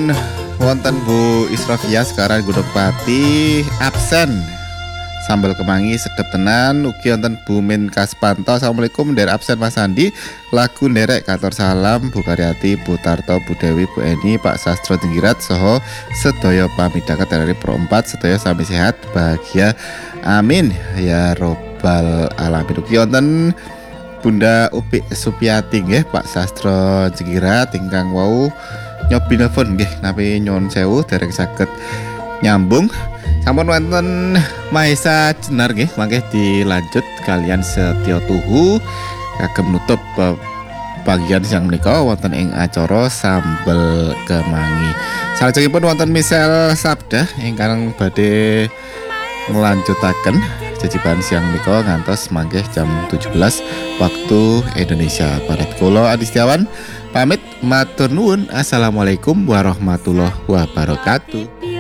wonten Bu Isrofia sekarang Gudok Pati absen. Sambal kemangi sedep tenan. Ugi wonten Bu Min Kaspanto. Assalamualaikum der absen Mas Andi. Lagu nderek katur salam Bu Karyati, Bu Tarto, Bu Dewi, Bu Eni, Pak Sastro Jenggirat saha sedaya pamidhaket dari Pro 4 sedaya sami sehat bahagia. Amin ya robbal alamin. Ugi wonten Bunda Upik Supiati nggih Pak Sastro Jenggirat ingkang wau nyobi nelfon nggih nami nyuwun sewu dereng saged nyambung. Sampun wonten Mahesa Jenar nggih mangke dilanjut kalian Setyo Tuhu kagem nutup bagian siang menika wonten ing acara Sambel Kemangi. Salajengipun wonten Misel Sabda ingkang badhe nglanjutaken jajiban siang menika ngantos mangke jam 17 waktu Indonesia Barat. Kula Adi Setiawan pamit matur nuwun. Assalamualaikum warahmatullahi wabarakatuh.